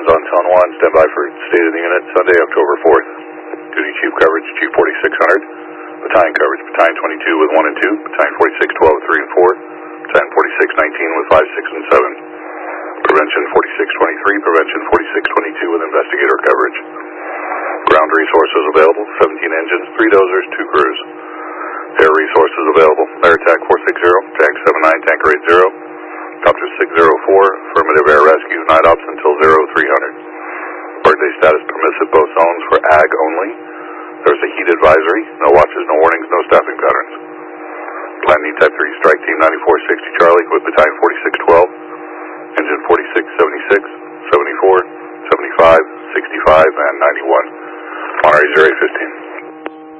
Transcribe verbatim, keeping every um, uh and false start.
engines on Zone one. Stand by for state of the unit, Sunday, October fourth. Duty Chief coverage, Chief forty-six hundred. Battalion coverage, Battalion twenty-two with one and two. Battalion forty-six twelve with three and four. Battalion forty-six nineteen with five, six, and seven. Prevention forty-six twenty-three. Prevention forty-six twenty-two with investigator coverage. Ground resources available, seventeen engines, three dozers, two crews. Air resources available, Air Attack four sixty, Tank seven nine, Tanker eight zero. Copter six zero four, affirmative air rescue, night ops until zero three hundred. Birthday status permissive, both zones for ag only. There's a heat advisory, no watches, no warnings, no staffing patterns. Landing Type three, Strike Team ninety-four sixty Charlie with Battalion forty-six twelve, Engine forty-six seventy-six, seventy-four, seventy-five, sixty-five, and ninety-one. Monterey zero eight fifteen.